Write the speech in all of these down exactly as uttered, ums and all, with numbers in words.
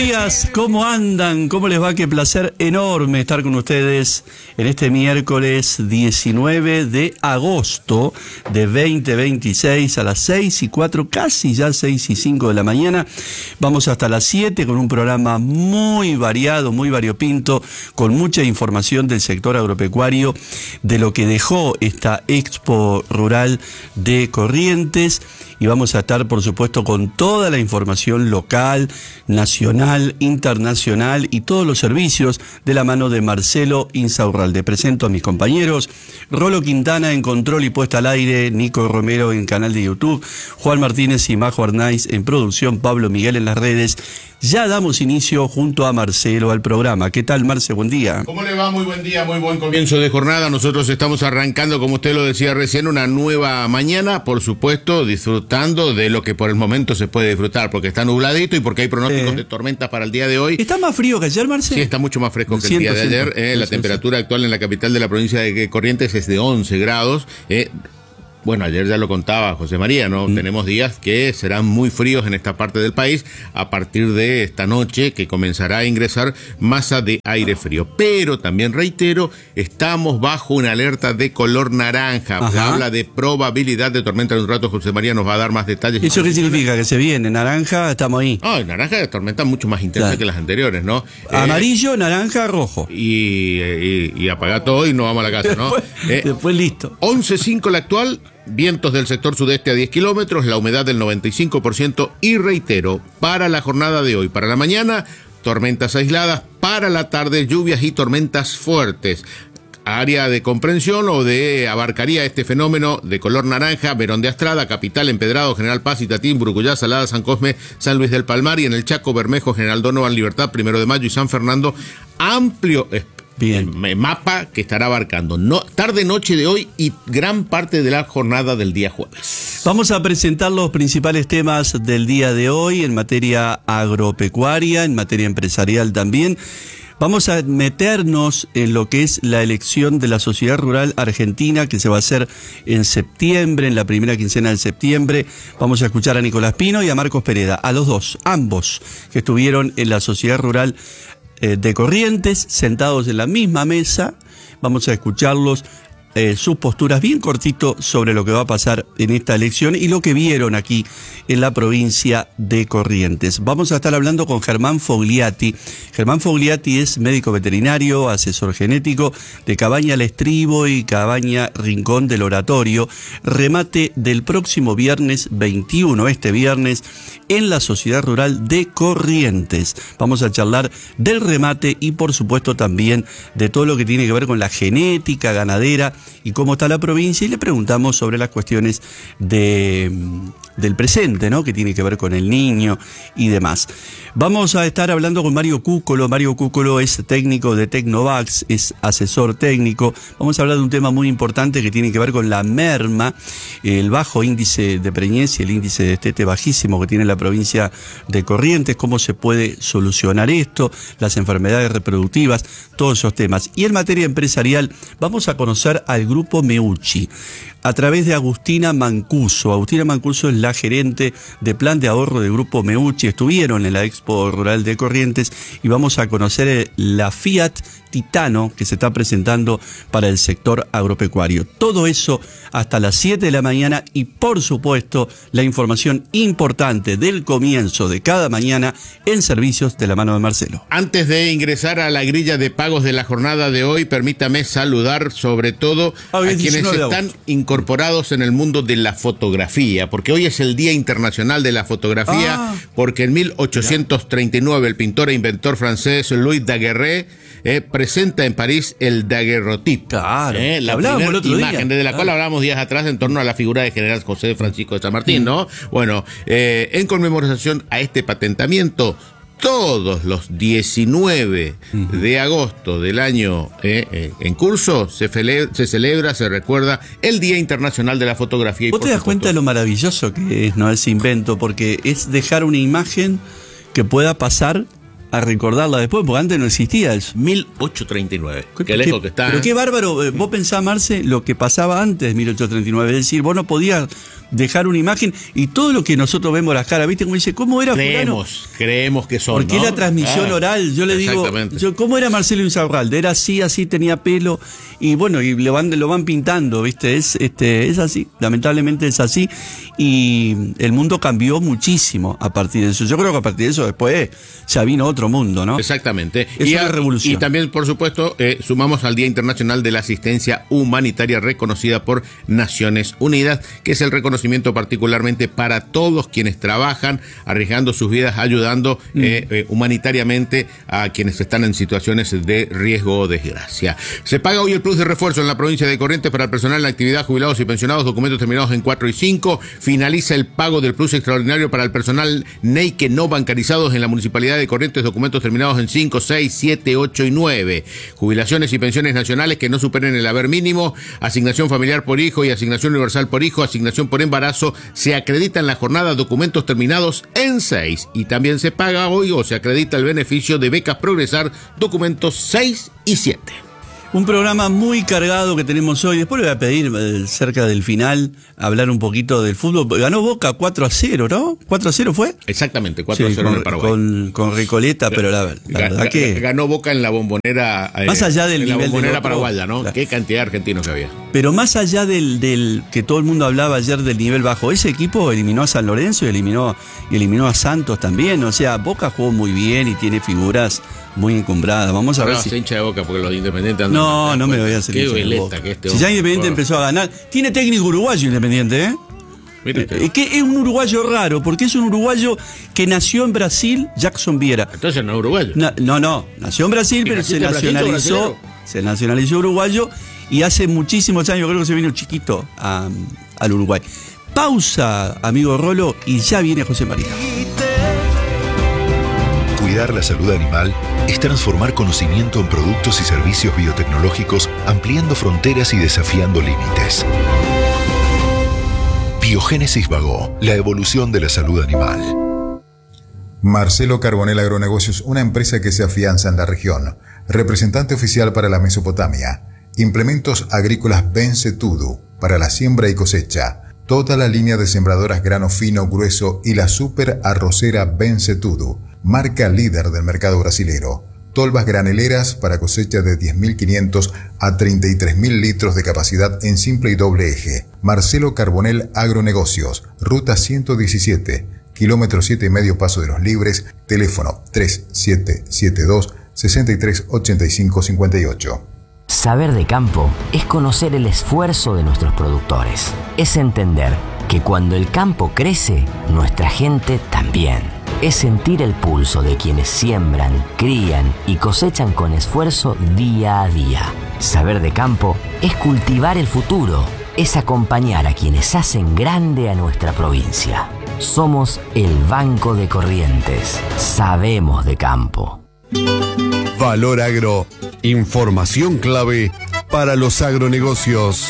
días, ¿cómo andan? ¿Cómo les va? Qué placer enorme estar con ustedes en este miércoles diecinueve de agosto de veinte veintiséis a las seis y cuatro, casi ya seis y cinco de la mañana. Vamos hasta las siete con un programa muy variado, muy variopinto, con mucha información del sector agropecuario, de lo que dejó esta Expo Rural de Corrientes. Y vamos a estar, por supuesto, con toda la información local, nacional, internacional y todos los servicios de la mano de Marcelo Insaurralde. Presento a mis compañeros: Rolo Quintana en control y puesta al aire, Nico Romero en canal de YouTube, Juan Martínez y Majo Arnaiz en producción, Pablo Miguel en las redes. Ya damos inicio junto a Marcelo al programa. ¿Qué tal, Marce? Buen día. ¿Cómo le va? Muy buen día, muy buen comienzo de jornada. Nosotros estamos arrancando, como usted lo decía recién, una nueva mañana, por supuesto, disfrutando de lo que por el momento se puede disfrutar, porque está nubladito y porque hay pronósticos eh. de tormentas para el día de hoy. ¿Está más frío que ayer, Marce? Sí, está mucho más fresco que el día de ayer. Eh, la temperatura actual en la capital de la provincia de Corrientes es de once grados. Eh, Bueno, ayer ya lo contaba José María, ¿no? Mm. Tenemos días que serán muy fríos en esta parte del país a partir de esta noche, que comenzará a ingresar masa de aire frío. Pero también reitero, estamos bajo una alerta de color naranja. Se habla de probabilidad de tormenta. En un rato José María nos va a dar más detalles. ¿Eso qué significa? ¿Que se viene? ¿Naranja? Estamos ahí. No, naranja es tormenta mucho más intensa, claro, que las anteriores, ¿no? Amarillo, eh, naranja, rojo. Y, y, y apaga todo y nos vamos a la casa, ¿no? Después, eh, después listo. once cinco la actual. Vientos del sector sudeste a diez kilómetros, la humedad del noventa y cinco por ciento y reitero, para la jornada de hoy, para la mañana, tormentas aisladas, para la tarde, lluvias y tormentas fuertes. Área de comprensión o de abarcaría este fenómeno de color naranja: Verón de Astrada, Capital, Empedrado, General Paz, Itatín, Brucuyá, Salada, San Cosme, San Luis del Palmar, y en el Chaco, Bermejo, General Donovan, Libertad, Primero de Mayo y San Fernando. Amplio Bien. El mapa que estará abarcando no, tarde, noche de hoy y gran parte de la jornada del día jueves. Vamos a presentar los principales temas del día de hoy en materia agropecuaria, en materia empresarial también. Vamos a meternos en lo que es la elección de la Sociedad Rural Argentina, que se va a hacer en septiembre, en la primera quincena de septiembre. Vamos a escuchar a Nicolás Pino y a Marcos Pereda, a los dos, ambos, que estuvieron en la Sociedad Rural de Corrientes, sentados en la misma mesa. Vamos a escucharlos, eh, sus posturas bien cortito sobre lo que va a pasar en esta elección y lo que vieron aquí en la provincia de Corrientes. Vamos a estar hablando con Germán Fogliati. Germán Fogliati es médico veterinario, asesor genético de Cabaña El Estribo y Cabaña Rincón del Oratorio. Remate del próximo viernes veintiuno, este viernes, en la Sociedad Rural de Corrientes. Vamos a charlar del remate y, por supuesto, también de todo lo que tiene que ver con la genética ganadera y cómo está la provincia, y le preguntamos sobre las cuestiones de, del presente, ¿no?, que tiene que ver con el niño y demás. Vamos a estar hablando con Mario Cúcolo. Mario Cúcolo es técnico de Tecnovax, es asesor técnico. Vamos a hablar de un tema muy importante que tiene que ver con la merma, el bajo índice de preñez y el índice de destete bajísimo que tiene la provincia de Corrientes, cómo se puede solucionar esto, las enfermedades reproductivas, todos esos temas. Y en materia empresarial vamos a conocer al grupo Meucci a través de Agustina Mancuso. Agustina Mancuso es la gerente de plan de ahorro del grupo Meucci. Estuvieron en la Expo Rural de Corrientes y vamos a conocer la Fiat Titano que se está presentando para el sector agropecuario. Todo eso hasta las siete de la mañana y, por supuesto, la información importante del comienzo de cada mañana en servicios de la mano de Marcelo. Antes de ingresar a la grilla de pagos de la jornada de hoy, permítame saludar sobre todo a, a quienes están incorporados en el mundo de la fotografía, porque hoy es el Día Internacional de la Fotografía, ah, porque en mil ochocientos treinta y nueve el pintor e inventor francés Louis Daguerre eh, presenta en París el daguerreotype. Claro, eh, la primera imagen, día. desde la claro. cual hablamos días atrás en torno a la figura de General José Francisco de San Martín, mm. ¿no? Bueno, eh, en conmemoración a este patentamiento, todos los diecinueve uh-huh. de agosto del año eh, eh, en curso se, fele- se celebra, se recuerda el Día Internacional de la Fotografía. Y ¿Vos te das cuenta de lo maravilloso que es, no, ese invento? Porque es dejar una imagen que pueda pasar a recordarla después, porque antes no existía eso. mil ochocientos treinta y nueve. Qué, qué lejos que está. Pero qué bárbaro. Vos pensás, Marce, lo que pasaba antes de mil ochocientos treinta y nueve. Es decir, vos no podías dejar una imagen y todo lo que nosotros vemos las caras, ¿viste? Como dice, ¿cómo era creemos, fulano? Creemos que son, Porque ¿no? es la transmisión ah, oral, yo le digo, yo, ¿cómo era Marcelo Insaurralde? Era así, así, tenía pelo, y bueno, y lo van, lo van pintando, ¿viste? Es, este, es así, lamentablemente es así, y el mundo cambió muchísimo a partir de eso. Yo creo que a partir de eso después ya vino otro mundo, ¿no? Exactamente. Es y una a, revolución. Y también, por supuesto, eh, sumamos al Día Internacional de la Asistencia Humanitaria reconocida por Naciones Unidas, que es el reconocimiento particularmente para todos quienes trabajan, arriesgando sus vidas, ayudando mm. eh, eh, humanitariamente a quienes están en situaciones de riesgo o desgracia. Se paga hoy el plus de refuerzo en la provincia de Corrientes para el personal en la actividad, jubilados y pensionados, documentos terminados en cuatro y cinco. Finaliza el pago del plus extraordinario para el personal N E I que no bancarizados en la municipalidad de Corrientes, documentos terminados en cinco, seis, siete, ocho y nueve. Jubilaciones y pensiones nacionales que no superen el haber mínimo, asignación familiar por hijo y asignación universal por hijo, asignación por embarazo, se acredita en la jornada documentos terminados en seis. Y también se paga hoy o se acredita el beneficio de becas Progresar, documentos seis y siete. Un programa muy cargado que tenemos hoy. Después le voy a pedir, eh, cerca del final, hablar un poquito del fútbol. Ganó Boca cuatro a cero, ¿no? ¿cuatro a cero fue? Exactamente, cuatro a cero sí, con, en el Paraguay. Con, con Recoleta, pero la, la verdad que... Ganó Boca en la bombonera, eh, más allá del en la nivel bombonera del paraguaya, ¿no? Claro. Qué cantidad de argentinos que había. Pero más allá del, del que todo el mundo hablaba ayer del nivel bajo, ese equipo eliminó a San Lorenzo y eliminó, y eliminó a Santos también. O sea, Boca jugó muy bien y tiene figuras muy encumbradas. Vamos a no, ver no, si... se hincha de Boca porque los Independientes andan... No, no me voy a hacer Qué hincha de veleta Boca. que este Si ya Independiente bueno. empezó a ganar... Tiene técnico uruguayo Independiente, ¿eh? Es que es un uruguayo raro, porque es un uruguayo que nació en Brasil, Jackson Viera. Entonces no es uruguayo. No, no, no, nació en Brasil, pero se nacionalizó, se nacionalizó uruguayo y hace muchísimos años, creo que se vino chiquito a, al Uruguay. Pausa, amigo Rolo, y ya viene José María. Cuidar la salud animal es transformar conocimiento en productos y servicios biotecnológicos, ampliando fronteras y desafiando límites. Biogénesis Vago, la evolución de la salud animal. Marcelo Carbonell Agronegocios, una empresa que se afianza en la región. Representante oficial para la Mesopotamia. Implementos agrícolas Bencetudo para la siembra y cosecha. Toda la línea de sembradoras grano fino, grueso y la super arrocera Bencetudo, marca líder del mercado brasilero. Tolvas graneleras para cosecha de diez mil quinientos a treinta y tres mil litros de capacidad en simple y doble eje. Marcelo Carbonell Agronegocios, ruta ciento diecisiete, kilómetro siete y medio Paso de los Libres, teléfono tres siete siete dos, seis tres ocho cinco cinco ocho. Saber de campo es conocer el esfuerzo de nuestros productores. Es entender que cuando el campo crece, nuestra gente también. Es sentir el pulso de quienes siembran, crían y cosechan con esfuerzo día a día. Saber de campo es cultivar el futuro. Es acompañar a quienes hacen grande a nuestra provincia. Somos el Banco de Corrientes. Sabemos de campo. Valor Agro. Información clave para los agronegocios.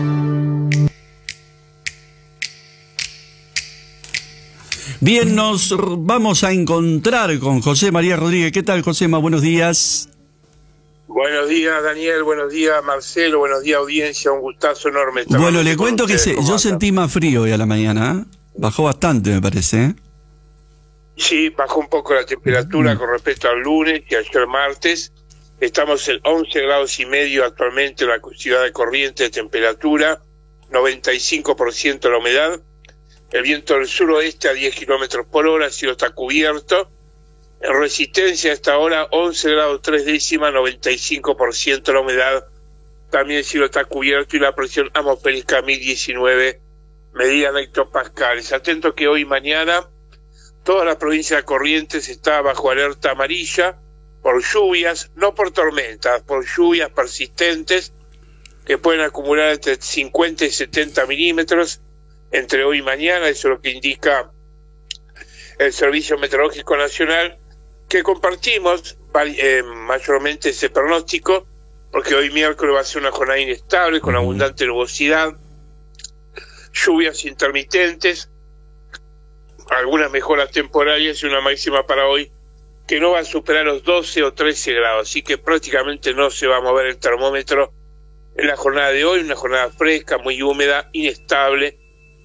Bien, nos vamos a encontrar con José María Rodríguez. ¿Qué tal, Josema? Buenos días. Buenos días, Daniel. Buenos días, Marcelo. Buenos días, audiencia. Un gustazo enorme. Bueno, le cuento que se, yo sentí más frío hoy a la mañana. ¿eh? Bajó bastante, me parece. ¿eh? Sí, bajó un poco la temperatura mm. con respecto al lunes y ayer martes. Estamos en once grados y medio actualmente en la ciudad de Corrientes de temperatura, noventa y cinco por ciento la humedad. El viento del suroeste a diez kilómetros por hora, el cielo está cubierto. En Resistencia a esta hora once grados tres décimas, noventa y cinco por ciento la humedad. También el cielo está cubierto y la presión atmosférica mil diecinueve medidas en hectopascales. Atento que hoy y mañana toda la provincia de Corrientes está bajo alerta amarilla por lluvias, no por tormentas, por lluvias persistentes que pueden acumular entre cincuenta y setenta milímetros entre hoy y mañana. Eso es lo que indica el Servicio Meteorológico Nacional, que compartimos eh, mayormente ese pronóstico, porque hoy miércoles va a ser una jornada inestable, con abundante nubosidad, lluvias intermitentes, algunas mejoras temporarias y una máxima para hoy que no va a superar los doce o trece grados, así que prácticamente no se va a mover el termómetro en la jornada de hoy, una jornada fresca, muy húmeda, inestable,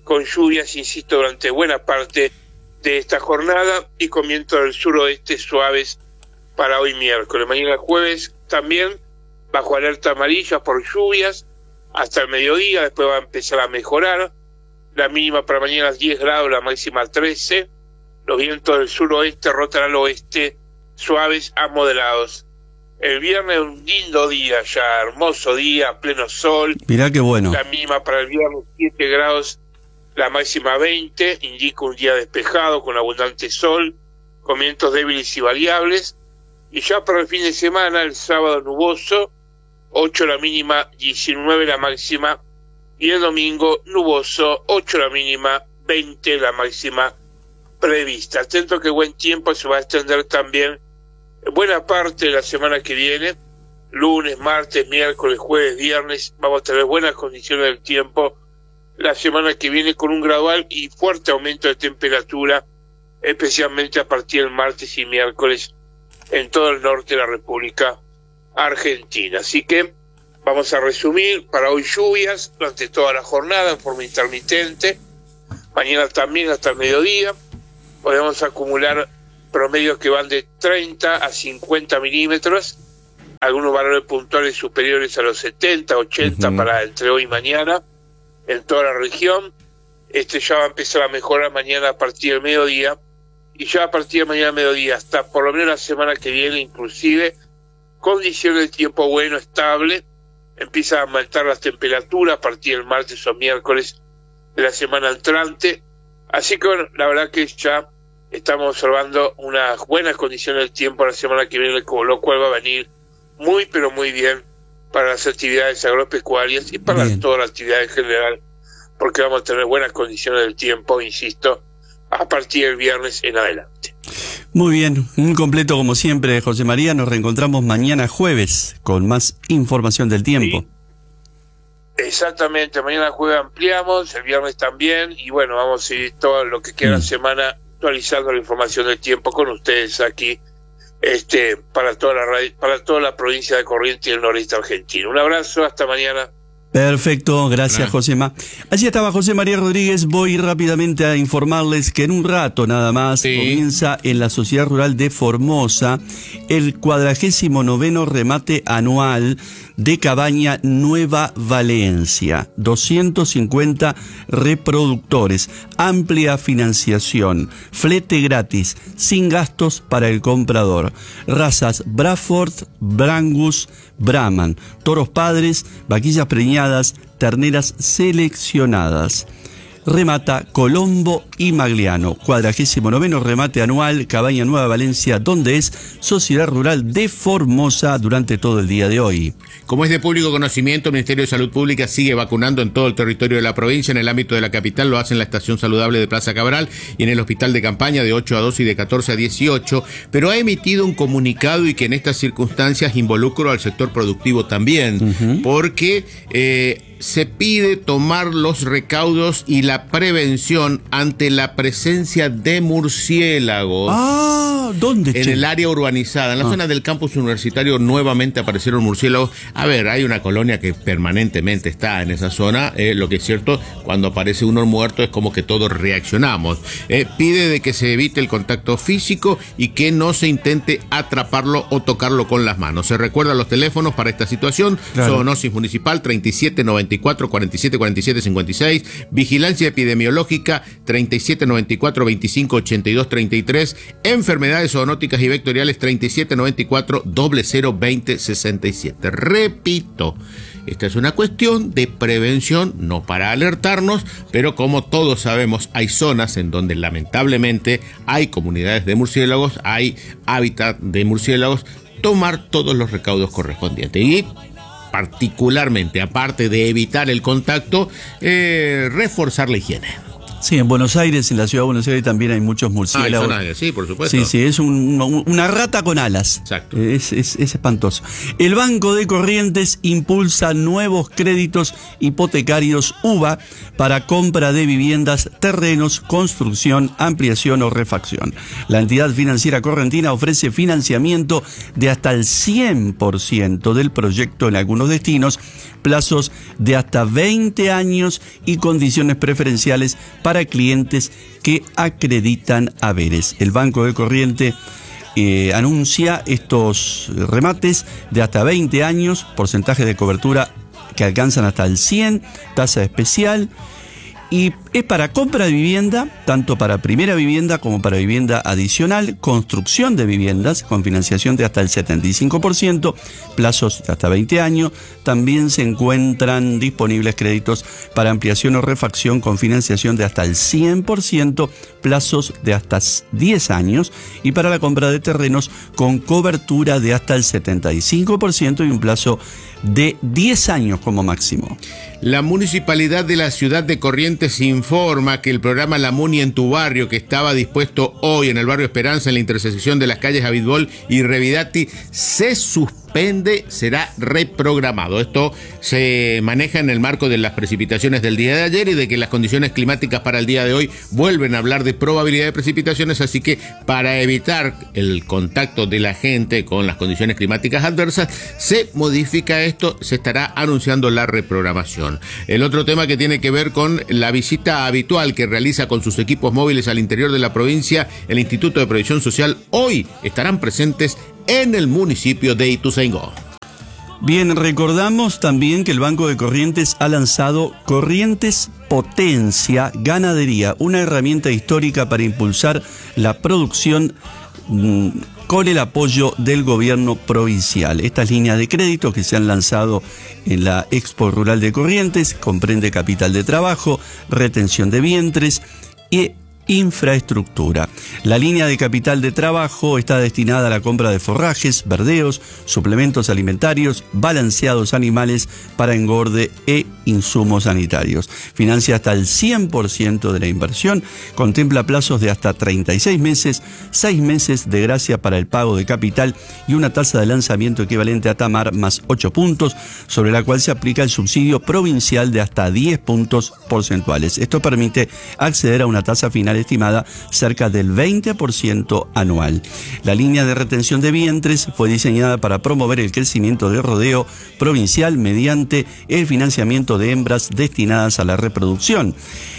con lluvias, insisto, durante buena parte de esta jornada y con vientos del suroeste suaves para hoy miércoles. Mañana jueves también bajo alerta amarilla por lluvias hasta el mediodía, después va a empezar a mejorar. La mínima para mañana es diez grados, la máxima trece. Los vientos del suroeste rotan al oeste, suaves a moderados. El viernes un lindo día ya, hermoso día, pleno sol. Mirá qué bueno. La mínima para el viernes siete grados, la máxima veinte, indica un día despejado con abundante sol, con vientos débiles y variables. Y ya para el fin de semana, el sábado nuboso, ocho la mínima, diecinueve la máxima. Y el domingo nuboso, ocho la mínima, veinte la máxima prevista. Atento que buen tiempo se va a extender también buena parte de la semana que viene, lunes, martes, miércoles, jueves, viernes. Vamos a tener buenas condiciones del tiempo la semana que viene, con un gradual y fuerte aumento de temperatura, especialmente a partir del martes y miércoles en todo el norte de la República Argentina. Así que vamos a resumir: para hoy lluvias durante toda la jornada en forma intermitente, mañana también hasta el mediodía. Podemos acumular promedios que van de treinta a cincuenta milímetros, algunos valores puntuales superiores a los setenta, ochenta uh-huh. para entre hoy y mañana en toda la región. Este ya va a empezar a mejorar mañana a partir del mediodía, y ya a partir de mañana al mediodía hasta por lo menos la semana que viene, inclusive condiciones de tiempo bueno, estable. Empiezan a aumentar las temperaturas a partir del martes o miércoles de la semana entrante. Así que bueno, la verdad que ya estamos observando unas buenas condiciones del tiempo la semana que viene, lo cual va a venir muy pero muy bien para las actividades agropecuarias y para bien. Toda la actividad en general, porque vamos a tener buenas condiciones del tiempo, insisto, a partir del viernes en adelante. Muy bien, un completo como siempre, José María. Nos reencontramos mañana jueves con más información del tiempo. Sí. Exactamente, mañana jueves ampliamos, el viernes también, y bueno, vamos a seguir todo lo que queda mm. la semana actualizando la información del tiempo con ustedes aquí, este, para toda la radio, para toda la provincia de Corrientes y el noreste argentino. Un abrazo, hasta mañana. Perfecto, gracias, Josema. Allí estaba José María Rodríguez. Voy rápidamente a informarles que en un rato nada más sí. comienza en la Sociedad Rural de Formosa el cuadragésimo noveno remate anual de Cabaña Nueva Valencia. doscientos cincuenta reproductores, amplia financiación, flete gratis, sin gastos para el comprador. Razas Braford, Brangus, Brahman, toros padres, vaquillas preñadas, terneras seleccionadas. Remata Colombo y Magliano. cuadragésimo noveno remate anual Cabaña Nueva Valencia, donde es Sociedad Rural de Formosa durante todo el día de hoy. Como es de público conocimiento, el Ministerio de Salud Pública sigue vacunando en todo el territorio de la provincia. En el ámbito de la capital lo hace en la Estación Saludable de Plaza Cabral y en el Hospital de Campaña de ocho a doce y de catorce a dieciocho, pero ha emitido un comunicado y que en estas circunstancias involucro al sector productivo también, uh-huh. porque eh, se pide tomar los recaudos y la prevención ante la presencia de murciélagos. Ah, ¿dónde? En che? El área urbanizada, en la ah. zona del campus universitario nuevamente aparecieron murciélagos. A ver, hay una colonia que permanentemente está en esa zona, eh, lo que es cierto, cuando aparece uno muerto es como que todos reaccionamos. Eh, pide de que se evite el contacto físico y que no se intente atraparlo o tocarlo con las manos. Se recuerdan los teléfonos para esta situación, claro. Zoonosis Municipal treinta y siete noventa y cuatro cuarenta y siete cuarenta y siete cincuenta y seis, Vigilancia Epidemiológica treinta y siete noventa y cuatro veinticinco ochenta y dos treinta y tres, Enfermedades zoonóticas y vectoriales treinta y siete noventa y cuatro cero cero veinte sesenta y siete. Repito, esta es una cuestión de prevención, no para alertarnos, pero como todos sabemos, hay zonas en donde lamentablemente hay comunidades de murciélagos, hay hábitat de murciélagos. Tomar todos los recaudos correspondientes y particularmente, aparte de evitar el contacto, eh, reforzar la higiene. Sí, en Buenos Aires, en la ciudad de Buenos Aires también hay muchos murciélagos. Ah, hay sí, por supuesto. Sí, sí, es un, una rata con alas. Exacto. Es, es, es espantoso. El Banco de Corrientes impulsa nuevos créditos hipotecarios U V A para compra de viviendas, terrenos, construcción, ampliación o refacción. La entidad financiera correntina ofrece financiamiento de hasta el cien por ciento del proyecto en algunos destinos, plazos de hasta veinte años y condiciones preferenciales para clientes que acreditan haberes. El Banco de Corrientes eh, anuncia estos remates de hasta veinte años, porcentaje de cobertura que alcanzan hasta el cien, tasa especial. Y es para compra de vivienda, tanto para primera vivienda como para vivienda adicional, construcción de viviendas con financiación de hasta el setenta y cinco por ciento, plazos de hasta veinte años. También se encuentran disponibles créditos para ampliación o refacción con financiación de hasta el cien por ciento, plazos de hasta diez años. Y para la compra de terrenos con cobertura de hasta el setenta y cinco por ciento y un plazo de diez años como máximo. La Municipalidad de la Ciudad de Corrientes informa que el programa La Muni en tu barrio, que estaba dispuesto hoy en el barrio Esperanza, en la intersección de las calles Abitbol y Revidati, se suspende, será reprogramado. Esto se maneja en el marco de las precipitaciones del día de ayer y de que las condiciones climáticas para el día de hoy vuelven a hablar de probabilidad de precipitaciones, así que para evitar el contacto de la gente con las condiciones climáticas adversas, se modifica esto, se estará anunciando la reprogramación. El otro tema que tiene que ver con la visita habitual que realiza con sus equipos móviles al interior de la provincia, el Instituto de Previsión Social, hoy estarán presentes en el municipio de Ituzaingó. Bien, recordamos también que el Banco de Corrientes ha lanzado Corrientes Potencia Ganadería, una herramienta histórica para impulsar la producción mmm, con el apoyo del gobierno provincial. Estas líneas de crédito que se han lanzado en la Expo Rural de Corrientes comprende capital de trabajo, retención de vientres y infraestructura. La línea de capital de trabajo está destinada a la compra de forrajes, verdeos, suplementos alimentarios, balanceados animales para engorde e insumos sanitarios. Financia hasta el cien por ciento de la inversión, contempla plazos de hasta treinta y seis meses, seis meses de gracia para el pago de capital y una tasa de lanzamiento equivalente a Tamar más ocho puntos, sobre la cual se aplica el subsidio provincial de hasta diez puntos porcentuales. Esto permite acceder a una tasa final estimada cerca del veinte por ciento anual. La línea de retención de vientres fue diseñada para promover el crecimiento del rodeo provincial mediante el financiamiento de hembras destinadas a la reproducción.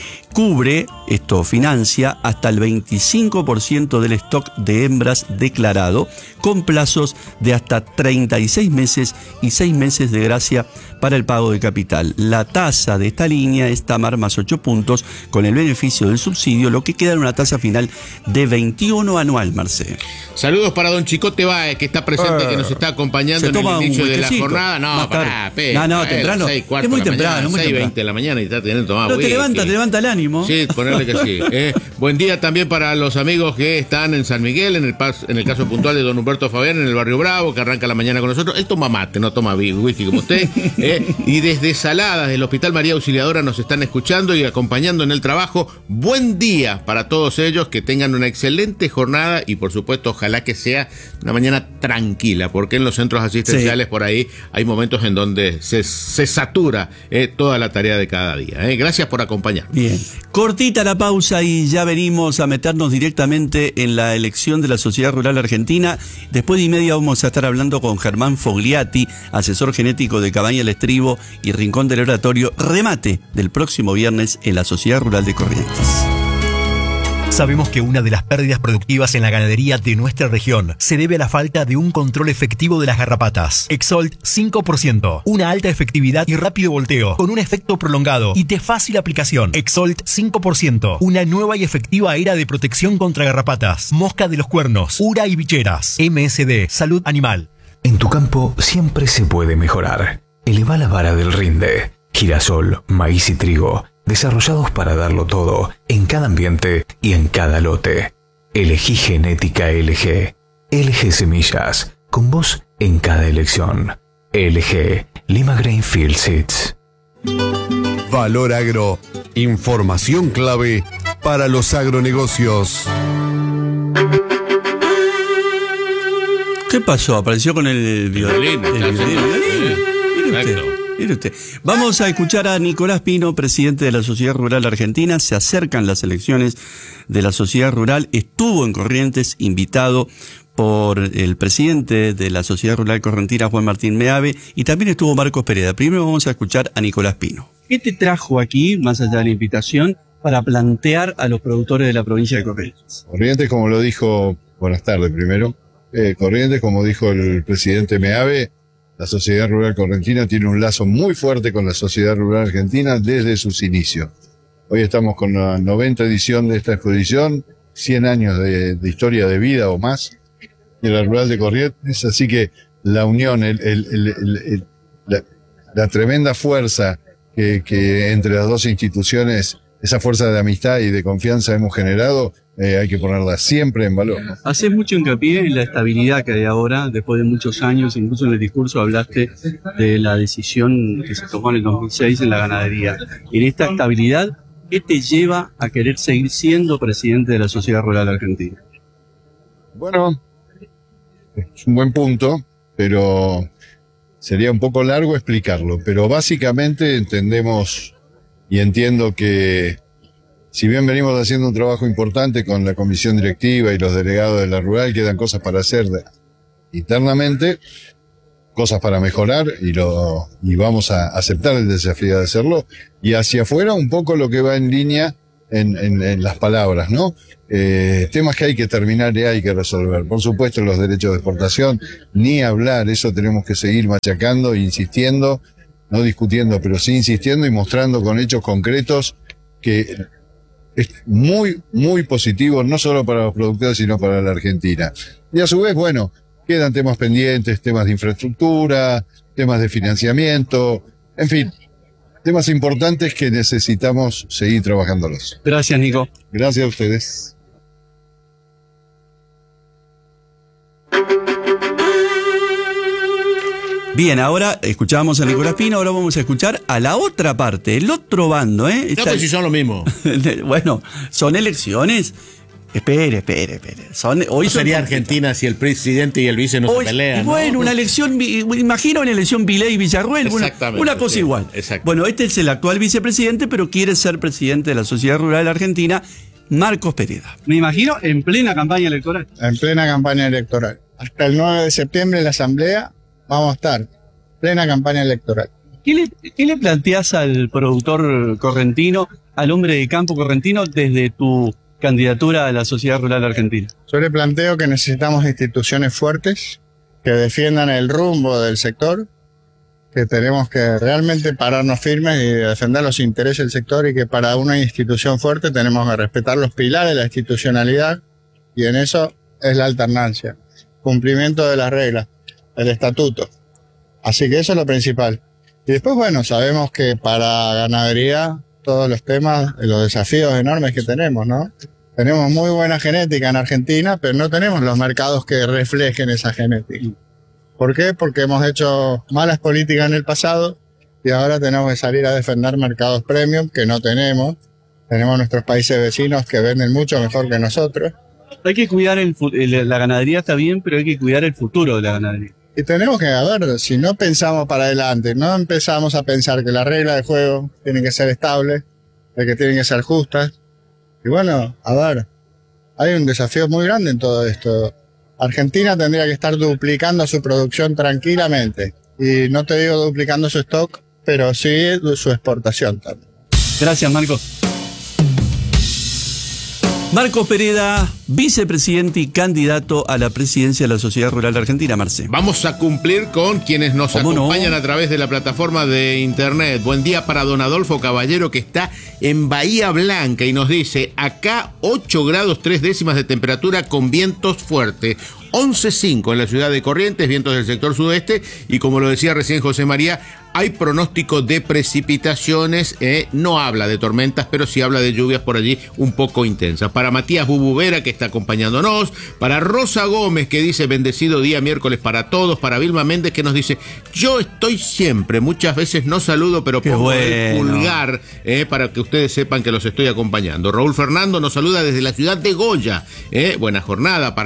Cubre, esto financia, hasta el veinticinco por ciento del stock de hembras declarado, con plazos de hasta treinta y seis meses y seis meses de gracia para el pago de capital. La tasa de esta línea es Tamar más ocho puntos, con el beneficio del subsidio, lo que queda en una tasa final de veintiuno anual, Marcelo. Saludos para don Chicote Báez, que está presente, uh, que nos está acompañando en el inicio de la jornada. No, pará, pe, no, no, temprano. seis, es muy temprano, muy seis temprano. veinte de la mañana y está teniendo tomado. Pero te levanta, te levanta el ánimo. Sí, ponerle que sí. Eh, buen día también para los amigos que están en San Miguel, en el, pas, en el caso puntual de don Humberto Fabián, en el barrio Bravo, que arranca la mañana con nosotros. Él toma mate, no toma whisky como usted. Eh, y desde Saladas, del Hospital María Auxiliadora, nos están escuchando y acompañando en el trabajo. Buen día para todos ellos, que tengan una excelente jornada y por supuesto ojalá que sea una mañana tranquila, porque en los centros asistenciales sí, por ahí hay momentos en donde se, se satura eh, toda la tarea de cada día. Eh. Gracias por acompañarnos. Bien, cortita la pausa y ya venimos a meternos directamente en la elección de la Sociedad Rural Argentina. Después de y media vamos a estar hablando con Germán Fogliati, asesor genético de Cabaña El Estribo y Rincón del Oratorio, remate del próximo viernes en la Sociedad Rural de Corrientes. Sabemos que una de las pérdidas productivas en la ganadería de nuestra región se debe a la falta de un control efectivo de las garrapatas. Exolt cinco por ciento, una alta efectividad y rápido volteo, con un efecto prolongado y de fácil aplicación. Exolt cinco por ciento, una nueva y efectiva era de protección contra garrapatas, mosca de los cuernos, ura y bicheras. M S D, Salud Animal. En tu campo siempre se puede mejorar. Eleva la vara del rinde. Girasol, maíz y trigo, desarrollados para darlo todo, en cada ambiente y en cada lote. Elegí Genética L G. L G Semillas, con vos en cada elección. L G, Lima Grainfield Seeds. Valor Agro, información clave para los agronegocios. ¿Qué pasó? ¿Apareció con el violín? El violín, el violín. Exacto. Mire usted. Vamos a escuchar a Nicolás Pino, presidente de la Sociedad Rural Argentina. Se acercan las elecciones de la Sociedad Rural. Estuvo en Corrientes, invitado por el presidente de la Sociedad Rural Correntina, Juan Martín Meave, y también estuvo Marcos Pereda. Primero vamos a escuchar a Nicolás Pino. ¿Qué te trajo aquí, más allá de la invitación, para plantear a los productores de la provincia de Corrientes? Corrientes, como lo dijo, buenas tardes primero, eh, Corrientes, como dijo el presidente Meave, la Sociedad Rural Correntina tiene un lazo muy fuerte con la Sociedad Rural Argentina desde sus inicios. Hoy estamos con la noventa edición de esta exposición, cien años de, de historia de vida o más de la Rural de Corrientes, así que la unión, el, el, el, el, el, la, la tremenda fuerza que, que entre las dos instituciones, esa fuerza de amistad y de confianza hemos generado, eh, hay que ponerla siempre en valor. Haces mucho hincapié en la estabilidad que hay ahora, después de muchos años, incluso en el discurso hablaste de la decisión que se tomó en el dos mil seis en la ganadería. En esta estabilidad, ¿qué te lleva a querer seguir siendo presidente de la Sociedad Rural Argentina? Bueno, es un buen punto, pero sería un poco largo explicarlo. Pero básicamente entendemos y entiendo que si bien venimos haciendo un trabajo importante con la comisión directiva y los delegados de la rural, quedan cosas para hacer de, internamente, cosas para mejorar y lo y vamos a aceptar el desafío de hacerlo. Y hacia afuera un poco lo que va en línea en, en, en las palabras, ¿no? Eh, temas que hay que terminar y hay que resolver. Por supuesto, los derechos de exportación, ni hablar, eso tenemos que seguir machacando, insistiendo, no discutiendo, pero sí insistiendo y mostrando con hechos concretos que es muy, muy positivo, no solo para los productores, sino para la Argentina. Y a su vez, bueno, quedan temas pendientes, temas de infraestructura, temas de financiamiento, en fin, temas importantes que necesitamos seguir trabajándolos. Gracias, Nico. Gracias a ustedes. Bien, ahora escuchábamos a Nicolás Pino, ahora vamos a escuchar a la otra parte, el otro bando, ¿eh? Está... No, pues si son lo mismo. Bueno, son elecciones. Espere, espere, espere. Son, hoy no son sería Argentina si el presidente y el vice no hoy, se pelean. Bueno, ¿no? una elección, imagino una elección Viley y Villarruel, una, una cosa sí, igual. Exacto. Bueno, este es el actual vicepresidente, pero quiere ser presidente de la Sociedad Rural Argentina, Marcos Pereda. Me imagino en plena campaña electoral. En plena campaña electoral. Hasta el nueve de septiembre en la Asamblea vamos a estar. Plena campaña electoral. ¿Qué le, qué le planteás al productor correntino, al hombre de campo correntino, desde tu candidatura a la Sociedad Rural Argentina? Yo le planteo que necesitamos instituciones fuertes que defiendan el rumbo del sector, que tenemos que realmente pararnos firmes y defender los intereses del sector y que para una institución fuerte tenemos que respetar los pilares de la institucionalidad y en eso es la alternancia, cumplimiento de las reglas, el estatuto. Así que eso es lo principal. Y después, bueno, sabemos que para ganadería todos los temas, los desafíos enormes que tenemos, ¿no? Tenemos muy buena genética en Argentina, pero no tenemos los mercados que reflejen esa genética. ¿Por qué? Porque hemos hecho malas políticas en el pasado y ahora tenemos que salir a defender mercados premium que no tenemos. Tenemos nuestros países vecinos que venden mucho mejor que nosotros. Hay que cuidar el, la ganadería, está bien, pero hay que cuidar el futuro de la ganadería. Y tenemos que, a ver, si no pensamos para adelante, no empezamos a pensar que las reglas de juego tienen que ser estables, de que tienen que ser justas. Y bueno, a ver, hay un desafío muy grande en todo esto. Argentina tendría que estar duplicando su producción tranquilamente. Y no te digo duplicando su stock, pero sí su exportación también. Gracias, Marcos. Marcos Pereda, vicepresidente y candidato a la presidencia de la Sociedad Rural Argentina, Marce. Vamos a cumplir con quienes nos acompañan no? a través de la plataforma de internet. Buen día para don Adolfo Caballero, que está en Bahía Blanca y nos dice, acá ocho grados tres décimas de temperatura con vientos fuertes. once punto cinco en la ciudad de Corrientes, vientos del sector sudeste, y como lo decía recién José María, hay pronóstico de precipitaciones, eh, no habla de tormentas, pero sí habla de lluvias por allí un poco intensas. Para Matías Bububera, que está acompañándonos, para Rosa Gómez, que dice bendecido día miércoles para todos, para Vilma Méndez, que nos dice, yo estoy siempre, muchas veces no saludo, pero pongo bueno. el pulgar, eh, para que ustedes sepan que los estoy acompañando. Raúl Fernando nos saluda desde la ciudad de Goya, eh, buena jornada para él.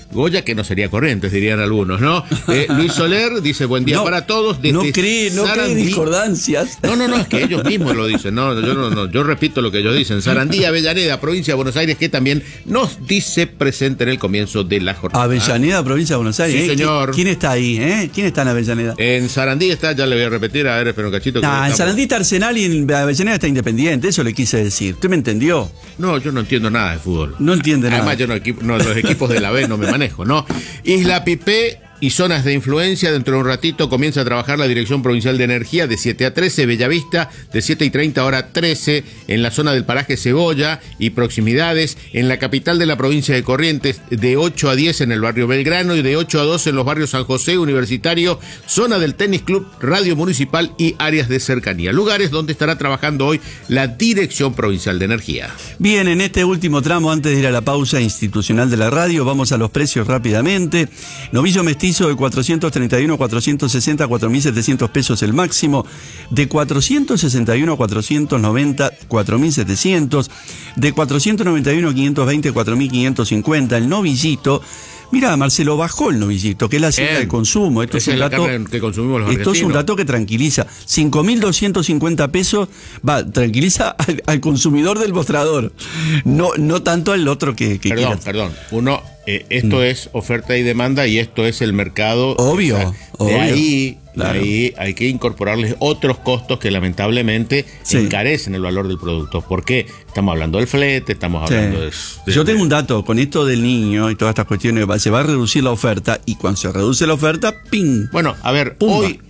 Goya, que no sería Corrientes, dirían algunos, ¿no? Eh, Luis Soler dice, buen día no, para todos. Desde no cree, no cree discordancias. No, no, no, es que ellos mismos lo dicen, no, yo no, no, yo repito lo que ellos dicen. Sarandí, Avellaneda, provincia de Buenos Aires, que también nos dice presente en el comienzo de la jornada. Avellaneda, provincia de Buenos Aires. Sí, ¿eh? señor. ¿Quién está ahí? ¿eh? ¿Quién está en Avellaneda? En Sarandí está, ya le voy a repetir, a ver, espera un cachito. No, nah, en Sarandí está Arsenal y en Avellaneda está Independiente, eso le quise decir. ¿Usted me entendió? No, yo no entiendo nada de fútbol. No entiende nada. Además, yo no, equipo, no los equipos de la B no me manejo, ¿no? Isla Pipé y zonas de influencia. Dentro de un ratito comienza a trabajar la Dirección Provincial de Energía de siete a trece, Bellavista de siete y treinta a hora trece, en la zona del paraje Cebolla y proximidades, en la capital de la provincia de Corrientes de ocho a diez en el barrio Belgrano y de ocho a doce en los barrios San José, Universitario, zona del Tenis Club, Radio Municipal y áreas de cercanía. Lugares donde estará trabajando hoy la Dirección Provincial de Energía. Bien, en este último tramo, antes de ir a la pausa institucional de la radio, vamos a los precios rápidamente. Novillo mestizo de cuatrocientos treinta y uno a cuatrocientos sesenta, cuatro mil setecientos pesos el máximo. De cuatrocientos sesenta y uno a cuatrocientos noventa, cuatro mil setecientos. De cuatrocientos noventa y uno a quinientos veinte, cuatro mil quinientos cincuenta. El novillito. Mira, Marcelo, bajó el novillito, que es la cifra de consumo. Esto es un dato que consumimos los esto es un dato que tranquiliza. cinco mil doscientos cincuenta pesos, va, tranquiliza al, al consumidor del mostrador. No, no tanto al otro que, que Perdón, quiera. perdón. Uno, eh, esto mm. es oferta y demanda y esto es el mercado. Obvio, o sea, obvio. De ahí, claro. de ahí hay que incorporarles otros costos que lamentablemente sí. encarecen el valor del producto. ¿Por qué? Estamos hablando del flete, estamos hablando sí. de, de... Yo tengo un dato, con esto del niño y todas estas cuestiones, se va a reducir la oferta y cuando se reduce la oferta, ¡ping! Bueno, a ver, Pumba. hoy